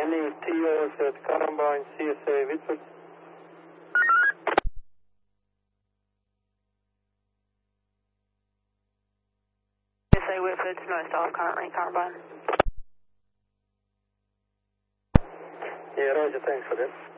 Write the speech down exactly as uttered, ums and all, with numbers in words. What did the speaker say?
Any T Os at Columbine, C S A, Whitford? C S A Whitford, north off currently, Columbine. Yeah, Roger, thanks for that.